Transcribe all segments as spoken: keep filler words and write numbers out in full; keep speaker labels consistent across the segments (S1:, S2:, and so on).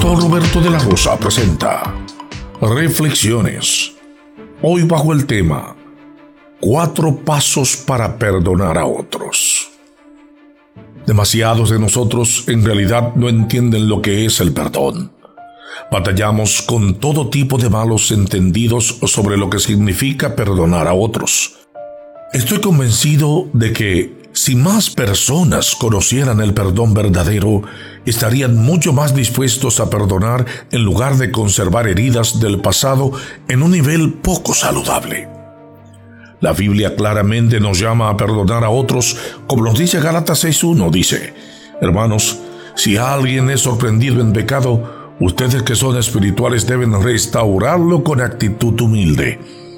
S1: Pastor Roberto de la Rosa presenta Reflexiones. Hoy bajo el tema Cuatro pasos para perdonar a otros. Demasiados de nosotros en realidad no entienden lo que es el perdón. Batallamos con todo tipo de malos entendidos sobre lo que significa perdonar a otros. Estoy convencido de que si más personas conocieran el perdón verdadero, estarían mucho más dispuestos a perdonar en lugar de conservar heridas del pasado en un nivel poco saludable. La Biblia claramente nos llama a perdonar a otros, como nos dice Gálatas seis uno, dice: Hermanos, si alguien es sorprendido en pecado, ustedes que son espirituales deben restaurarlo con actitud humilde.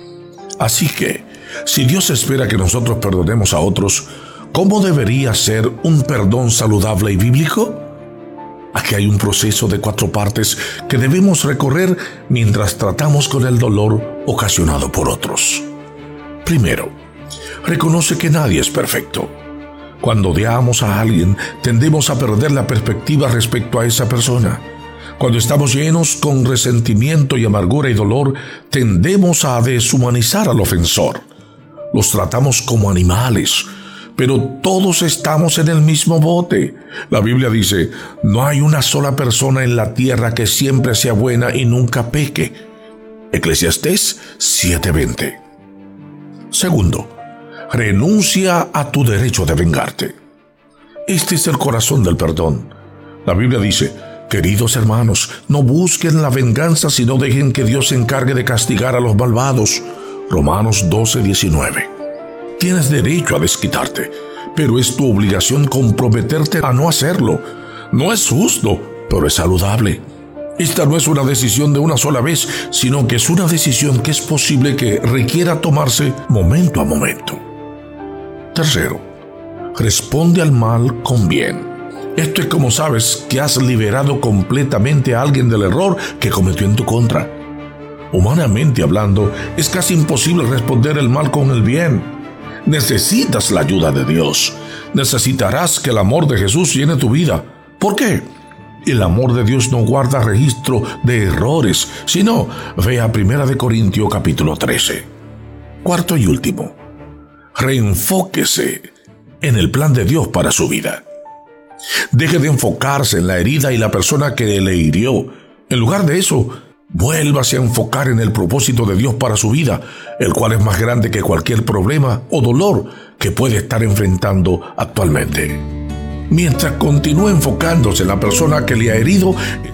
S1: Así que, si Dios espera que nosotros perdonemos a otros, ¿cómo debería ser un perdón saludable y bíblico? Aquí hay un proceso de cuatro partes que debemos recorrer mientras tratamos con el dolor ocasionado por otros. Primero, reconoce que nadie es perfecto. Cuando odiamos a alguien, tendemos a perder la perspectiva respecto a esa persona. Cuando estamos llenos con resentimiento y amargura y dolor, tendemos a deshumanizar al ofensor. Los tratamos como animales, pero todos estamos en el mismo bote. La Biblia dice: no hay una sola persona en la tierra que siempre sea buena y nunca peque. Eclesiastés siete veinte. Segundo, renuncia a tu derecho de vengarte. Este es el corazón del perdón. La Biblia dice: queridos hermanos, no busquen la venganza, sino dejen que Dios se encargue de castigar a los malvados. Romanos doce diecinueve. Tienes derecho a desquitarte, pero es tu obligación comprometerte a no hacerlo. No es justo, pero es saludable. Esta no es una decisión de una sola vez, sino que es una decisión que es posible que requiera tomarse momento a momento. Tercero, responde al mal con bien. Esto es como sabes que has liberado completamente a alguien del error que cometió en tu contra. Humanamente hablando, es casi imposible responder el mal con el bien. Necesitas la ayuda de Dios. Necesitarás que el amor de Jesús llene tu vida. ¿Por qué? El amor de Dios no guarda registro de errores, sino ve a Primera de Corintios capítulo trece. Cuarto y último, reenfóquese en el plan de Dios para su vida. Deje de enfocarse en la herida y la persona que le hirió. En lugar de eso, vuélvase a enfocar en el propósito de Dios para su vida, el cual es más grande que cualquier problema o dolor que puede estar enfrentando actualmente. Mientras continúe enfocándose en la persona que le ha herido,